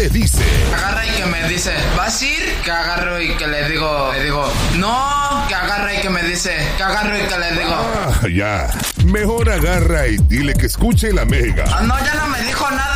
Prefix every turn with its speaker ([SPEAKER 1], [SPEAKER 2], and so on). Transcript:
[SPEAKER 1] te dice.
[SPEAKER 2] Agarra y que me dice, ¿vas a ir? Que agarro y que le digo, no, que agarra y que me dice, que agarro y que le digo.
[SPEAKER 1] Ya. Mejor agarra y dile que escuche la Mega.
[SPEAKER 2] No, ya no me dijo nada.